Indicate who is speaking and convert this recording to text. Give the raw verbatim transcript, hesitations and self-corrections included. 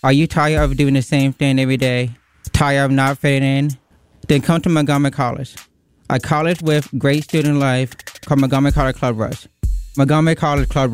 Speaker 1: Are you tired of doing the same thing every day? Tired of not fitting in? Then come to Montgomery College, a college with great student life called Montgomery College Club Rush. Montgomery College Club